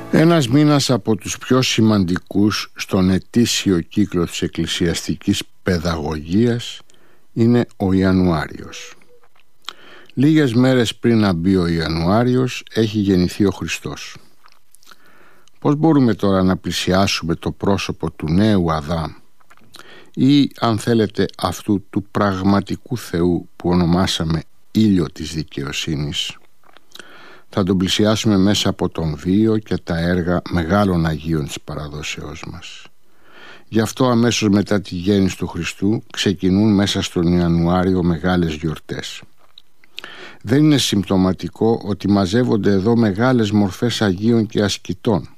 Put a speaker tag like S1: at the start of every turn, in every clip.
S1: Ένας μήνας από τους πιο σημαντικούς στον ετήσιο κύκλο της εκκλησιαστικής παιδαγωγίας είναι ο Ιανουάριος. Λίγες μέρες πριν να μπει ο Ιανουάριος έχει γεννηθεί ο Χριστός. Πώς μπορούμε τώρα να πλησιάσουμε το πρόσωπο του νέου Αδάμ ή, αν θέλετε, αυτού του πραγματικού Θεού που ονομάσαμε ήλιο της δικαιοσύνης? Θα τον πλησιάσουμε μέσα από τον βίο και τα έργα μεγάλων Αγίων της παραδόσεώς μας. Γι' αυτό αμέσως μετά τη γέννηση του Χριστού ξεκινούν μέσα στον Ιανουάριο μεγάλες γιορτές. Δεν είναι συμπτωματικό ότι μαζεύονται εδώ μεγάλες μορφές Αγίων και ασκητών.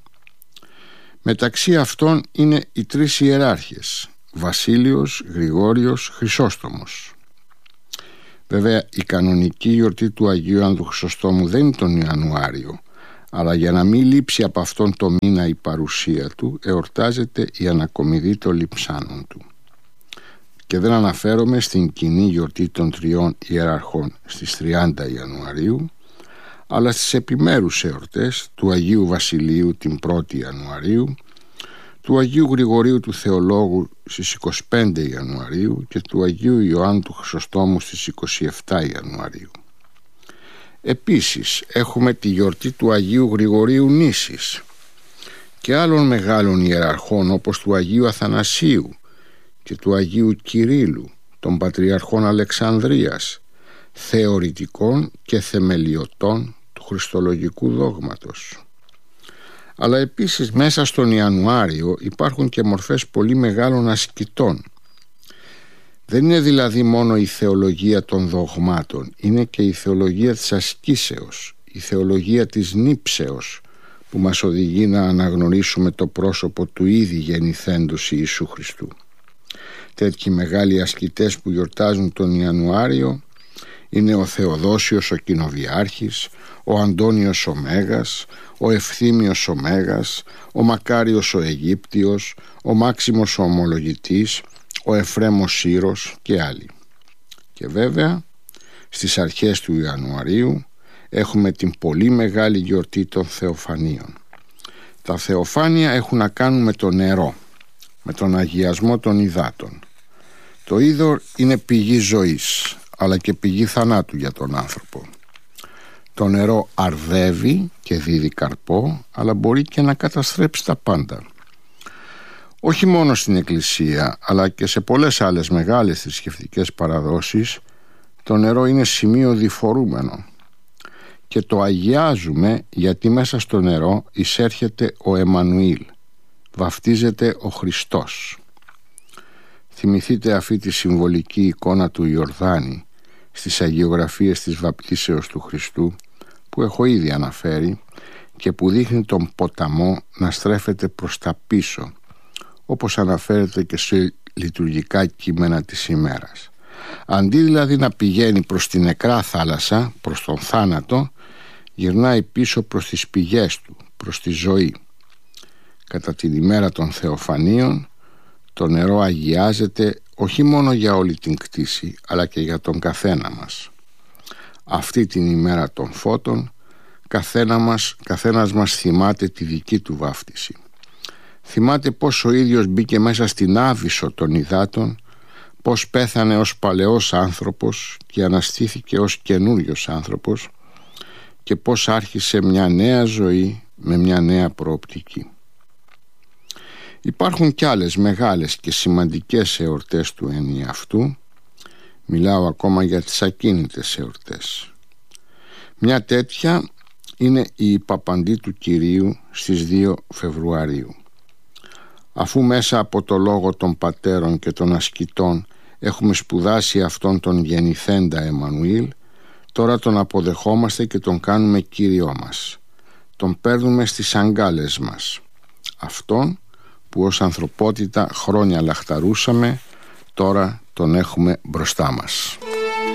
S1: Μεταξύ αυτών είναι οι τρεις ιεράρχες, Βασίλειος, Γρηγόριος, Χρυσόστομος. Βέβαια, η κανονική γιορτή του Αγίου Άνδρου Χρυσοστόμου δεν είναι τον Ιανουάριο, αλλά για να μην λείψει από αυτόν το μήνα η παρουσία του, εορτάζεται η ανακομιδή των λειψάνων του. Και δεν αναφέρομαι στην κοινή γιορτή των τριών ιεραρχών στις 30 Ιανουαρίου, αλλά στις επιμέρους εορτές του Αγίου Βασιλείου την 1η Ιανουαρίου, του Αγίου Γρηγορίου του Θεολόγου στις 25 Ιανουαρίου και του Αγίου Ιωάννου του Χρυσοστόμου στις 27 Ιανουαρίου. Επίσης έχουμε τη γιορτή του Αγίου Γρηγορίου Νήσης και άλλων μεγάλων ιεραρχών όπως του Αγίου Αθανασίου και του Αγίου Κυρίλλου, των Πατριαρχών Αλεξανδρίας, θεωρητικών και θεμελιωτών του χριστολογικού δόγματος. Αλλά επίσης μέσα στον Ιανουάριο υπάρχουν και μορφές πολύ μεγάλων ασκητών. Δεν είναι δηλαδή μόνο η θεολογία των δογμάτων, είναι και η θεολογία της ασκήσεως, η θεολογία της νύψεως που μας οδηγεί να αναγνωρίσουμε το πρόσωπο του ήδη γεννηθέντος Ιησού Χριστού. Τέτοιοι μεγάλοι ασκητές που γιορτάζουν τον Ιανουάριο είναι ο Θεοδόσιος ο Κοινοβιάρχης, ο Αντώνιος ο Μέγας, ο Ευθύμιος ο Μέγας, ο Μακάριος ο Αιγύπτιος, ο Μάξιμος ο Ομολογητής, ο Εφραίμ ο Σύρος και άλλοι. Και βέβαια στις αρχές του Ιανουαρίου έχουμε την πολύ μεγάλη γιορτή των Θεοφανίων. Τα Θεοφάνια έχουν να κάνουν με το νερό, με τον αγιασμό των υδάτων. Το είδωρ είναι πηγή ζωής, αλλά και πηγή θανάτου για τον άνθρωπο. Το νερό αρδεύει και δίδει καρπό, αλλά μπορεί και να καταστρέψει τα πάντα. Όχι μόνο στην Εκκλησία, αλλά και σε πολλές άλλες μεγάλες θρησκευτικές παραδόσεις, το νερό είναι σημείο διφορούμενο. Και το αγιάζουμε γιατί μέσα στο νερό εισέρχεται ο Εμμανουήλ, βαφτίζεται ο Χριστός. Θυμηθείτε αυτή τη συμβολική εικόνα του Ιορδάνη στις αγιογραφίες της βαπτίσεως του Χριστού που έχω ήδη αναφέρει και που δείχνει τον ποταμό να στρέφεται προς τα πίσω, όπως αναφέρεται και σε λειτουργικά κείμενα της ημέρας. Αντί δηλαδή να πηγαίνει προς την νεκρά θάλασσα, προς τον θάνατο, γυρνάει πίσω προς τις πηγές του, προς τη ζωή. Κατά την ημέρα των Θεοφανίων το νερό αγιάζεται όχι μόνο για όλη την κτήση, αλλά και για τον καθένα μας. Αυτή την ημέρα των φώτων καθένας μας θυμάται τη δική του βάφτιση. Θυμάται πως ο ίδιος μπήκε μέσα στην άβυσσο των υδάτων, πως πέθανε ως παλαιός άνθρωπος και αναστήθηκε ως καινούριος άνθρωπος και πως άρχισε μια νέα ζωή με μια νέα προοπτική. Υπάρχουν κι άλλες μεγάλες και σημαντικές εορτές του ενιαυτού. Μιλάω ακόμα για τις ακίνητες εορτές. Μια τέτοια είναι η Παπαντή του Κυρίου στις 2 Φεβρουαρίου. Αφού μέσα από το λόγο των πατέρων και των ασκητών έχουμε σπουδάσει αυτόν τον γεννηθέντα Εμμανουήλ, τώρα τον αποδεχόμαστε και τον κάνουμε Κύριό μας. Τον παίρνουμε στις αγκάλες μας. Αυτόν που ως ανθρωπότητα χρόνια λαχταρούσαμε, τώρα τον έχουμε μπροστά μας.